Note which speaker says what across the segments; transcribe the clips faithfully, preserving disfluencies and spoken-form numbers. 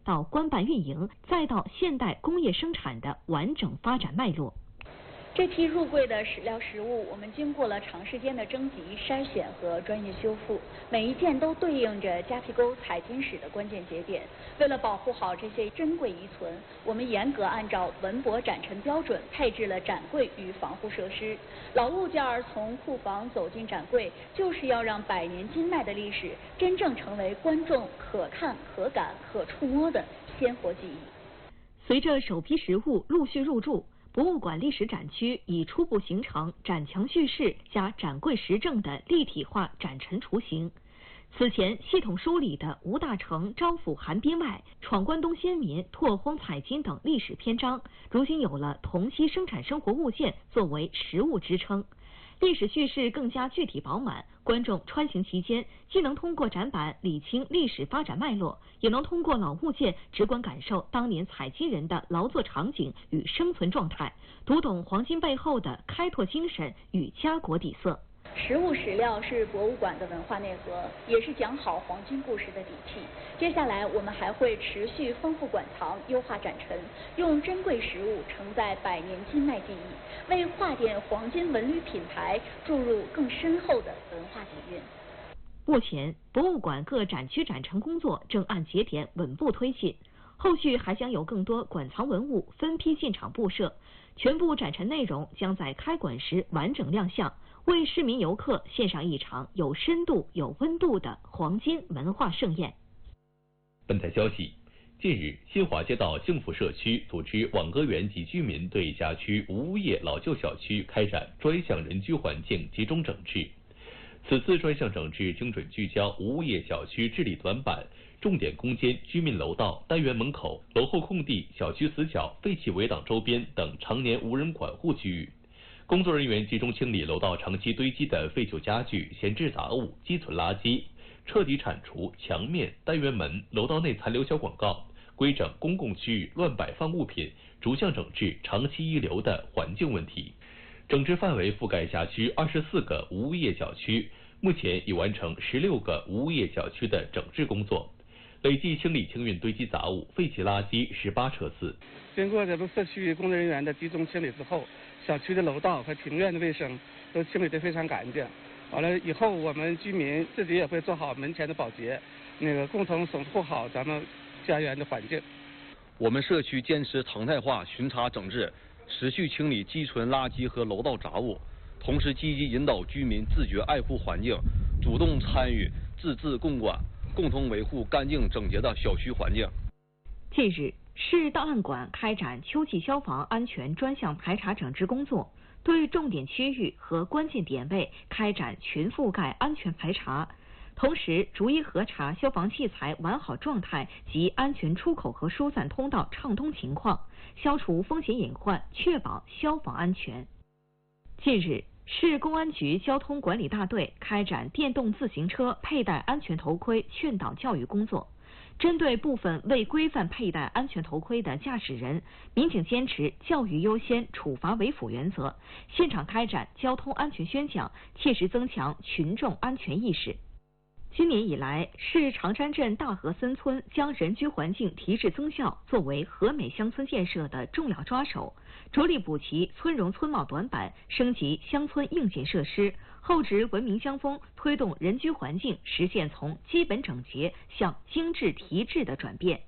Speaker 1: 到官办运营，再到现代工业生产的完整发展脉络。
Speaker 2: 这批入柜的史料实物，我们经过了长时间的征集、筛选和专业修复，每一件都对应着夹皮沟采金史的关键节点。为了保护好这些珍贵遗存，我们严格按照文博展陈标准配置了展柜与防护设施。老物件儿从库房走进展柜，就是要让百年金脉的历史真正成为观众可看、可感、可触摸的鲜活记忆。
Speaker 1: 随着首批实物陆续入驻，博物馆历史展区已初步形成展墙叙事加展柜实证的立体化展陈雏形。此前系统梳理的吴大成招抚韩滨外、闯关东先民、拓荒采金等历史篇章，如今有了同溪生产生活物件作为实物支撑。历史叙事更加具体饱满，观众穿行期间既能通过展板理清历史发展脉络，也能通过老物件直观感受当年采金人的劳作场景与生存状态，读懂黄金背后的开拓精神与家国底色。
Speaker 2: 实物史料是博物馆的文化内核，也是讲好黄金故事的底气。接下来我们还会持续丰富馆藏，优化展陈，用珍贵实物承载百年金脉记忆，为华典黄金文旅品牌注入更深厚的文化底蕴。
Speaker 1: 目前，博物馆各展区展陈工作正按节点稳步推进，后续还将有更多馆藏文物分批进场布设，全部展陈内容将在开馆时完整亮相，为市民游客献上一场有深度、有温度的黄金文化盛宴。
Speaker 3: 本台消息，近日，新华街道幸福社区组织网格员及居民对辖区无物业老旧小区开展专项人居环境集中整治。此次专项整治精准聚焦无物业小区治理短板、重点攻坚居民楼道、单元门口、楼后空地、小区死角、废弃围挡周边等常年无人管护区域。工作人员集中清理楼道长期堆积的废旧家具、闲置杂物、积存垃圾，彻底铲除墙面、单元门、楼道内残留小广告，规整公共区域乱摆放物品，逐项整治长期遗留的环境问题。整治范围覆盖辖区二十四个无物业小区，目前已完成十六个无物业小区的整治工作，累计清理清运堆积杂物、废弃垃圾十八车次。
Speaker 4: 经过这个社区工作人员的集中清理之后，小区的楼道和庭院的卫生都清理得非常干净。完了以后，我们居民自己也会做好门前的保洁，那个共同守护好咱们家园的环境。
Speaker 5: 我们社区坚持常态化巡查整治，持续清理积存垃圾和楼道杂物，同时积极引导居民自觉爱护环境，主动参与自治共管，共同维护干净整洁的小区环境。
Speaker 1: 近日，市档案馆开展秋季消防安全专项排查整治工作，对重点区域和关键点位开展全覆盖安全排查，同时逐一核查消防器材完好状态及安全出口和疏散通道畅通情况，消除风险隐患，确保消防安全。近日，市公安局交通管理大队开展电动自行车佩戴安全头盔劝导教育工作。针对部分未规范佩戴安全头盔的驾驶人，民警坚持教育优先、处罚为辅原则，现场开展交通安全宣讲，切实增强群众安全意识。今年以来，市长山镇大河森村将人居环境提质增效作为和美乡村建设的重要抓手，着力补齐村容村貌短板，升级乡村硬件设施，厚植文明乡风，推动人居环境实现从基本整洁向精致提质的转变。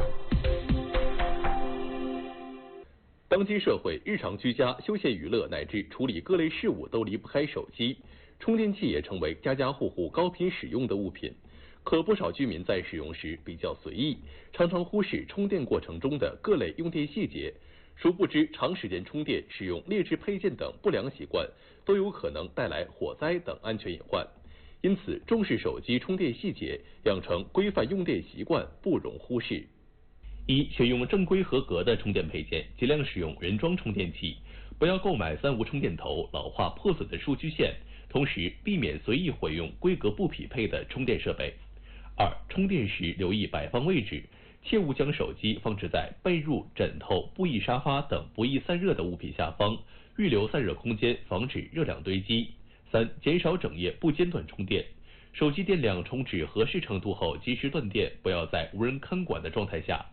Speaker 3: 当今社会，日常居家、休闲娱乐乃至处理各类事务都离不开手机。充电器也成为家家户户高频使用的物品，可不少居民在使用时比较随意，常常忽视充电过程中的各类用电细节，殊不知长时间充电、使用劣质配件等不良习惯，都有可能带来火灾等安全隐患。因此，重视手机充电细节，养成规范用电习惯不容忽视。一、选用正规合格的充电配件，尽量使用原装充电器，不要购买三无充电头、老化破损的数据线。同时，避免随意混用规格不匹配的充电设备。二、充电时留意摆放位置，切勿将手机放置在被褥、枕头、布艺沙发等不易散热的物品下方，预留散热空间，防止热量堆积。三、减少整夜不间断充电，手机电量充至合适程度后及时断电，不要在无人看管的状态下